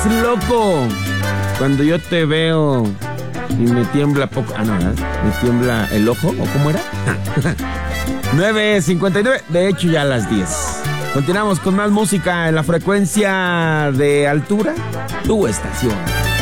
loco. Cuando yo te veo y me tiembla poco. Ah, no, ¿verdad? Me tiembla el ojo, ¿o cómo era? 9:59, de hecho ya a las 10. Continuamos con más música en la frecuencia de altura, tu estación.